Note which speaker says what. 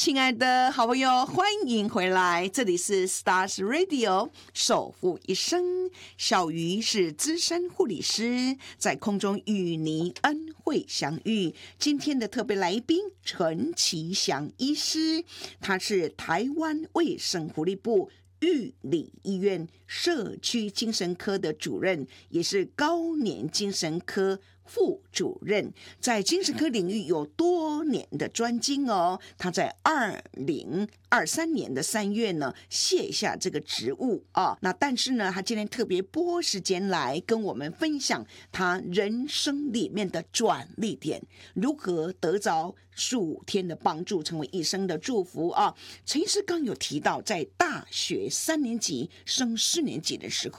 Speaker 1: 亲爱的好朋友，欢迎回来，这里是 Stars Radio 守护一生。小鱼是资深护理师，在空中与您恩惠相遇。今天的特别来宾陈其祥医师，他是台湾卫生福利部玉里医院社区精神科的主任，也是高年精神科副主任，在精神科领域有多年的专精哦。他在2023年的3月呢卸下这个职务啊。那但是呢，他今天特别拨时间来跟我们分享他人生里面的转捩点，如何得着15天的帮助，成为一生的祝福啊。陈医师刚有提到，在大学3年级升4年级的时候，